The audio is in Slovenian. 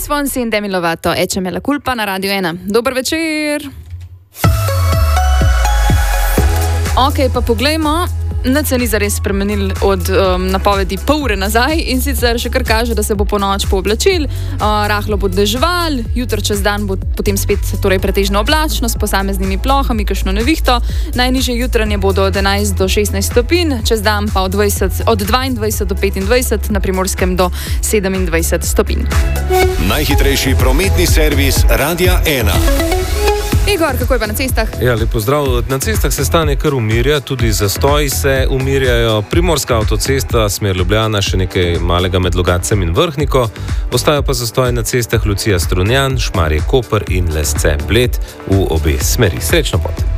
Fonsi in Demi Lovato, Eče me la culpa na Radio 1. Dober večer. Ok, pa poglejmo. Nič se ni zares spremenil od napovedi pol ure nazaj in sicer še kar kaže, da se bo po noč pooblačil, rahlo bo deževal, jutro čez dan bo potem spet pretežno oblačno s posameznimi plohami, kakšno nevihto. Najnižje jutranje bodo od 11 do 16 stopinj, čez dan pa od 22 do 25, na Primorskem do 27 stopinj. Najhitrejši prometni servis Radia 1. Igor, kako je pa na cestah? Ja, lepo zdrav. Na cestah se stanje kar umirja, tudi zastoji se umirjajo. Primorska avtocesta, smer Ljubljana, še nekaj malega med Logatcem in Vrhniko. Ostajajo pa zastoji na cestah Lucija Strunjan, Šmarje Koper in Lesce Bled v obe smeri. Srečno pot!